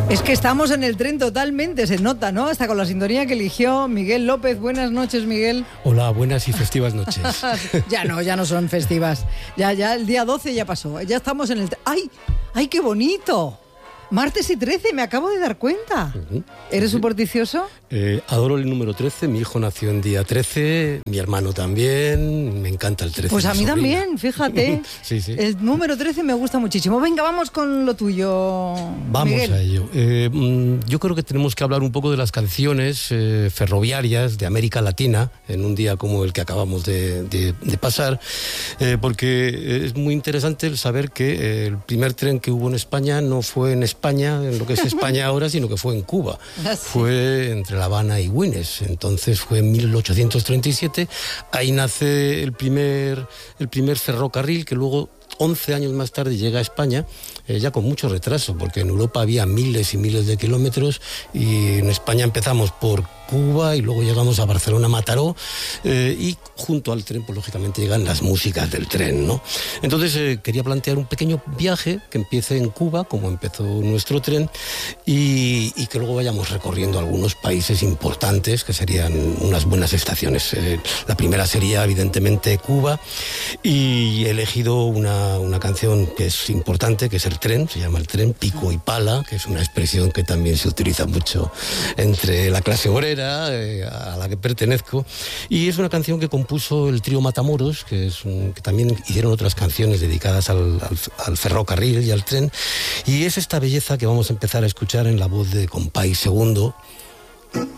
Es que estamos en el tren totalmente, se nota, ¿no? Hasta con la sintonía que eligió Miguel López. Buenas noches, Miguel. Hola, buenas y festivas noches. Ya no son festivas. Ya el día 12 ya pasó. Ya estamos en el... ¡Ay, qué bonito! Martes y 13, me acabo de dar cuenta. ¿Eres supersticioso? Adoro el número 13, mi hijo nació en día 13, mi hermano también, me encanta el 13. Pues a mí también, fíjate. Sí. El número 13 me gusta muchísimo. Venga, vamos con lo tuyo, Vamos Miguel. a ello. Yo creo que tenemos que hablar un poco de las canciones ferroviarias de América Latina, en un día como el que acabamos de pasar, porque es muy interesante el saber que el primer tren que hubo en España no fue en España, en lo que es España ahora, sino que fue en Cuba. Fue entre La Habana y Güines. Entonces fue en 1837. Ahí nace el primer ferrocarril que luego 11 años más tarde llega a España, ya con mucho retraso, porque en Europa había miles y miles de kilómetros y en España empezamos por Cuba y luego llegamos a Barcelona-Mataró y junto al tren, pues lógicamente llegan las músicas del tren, ¿no? Entonces quería plantear un pequeño viaje que empiece en Cuba, como empezó nuestro tren, y que luego vayamos recorriendo algunos países importantes, que serían unas buenas estaciones. La primera sería evidentemente Cuba, y he elegido una canción que es importante, que es el tren, se llama el tren, pico y pala, que es una expresión que también se utiliza mucho entre la clase obrera, a la que pertenezco, y es una canción que compuso el trío Matamoros, que también hicieron otras canciones dedicadas al ferrocarril y al tren, y es esta belleza que vamos a empezar a escuchar en la voz de Compay Segundo.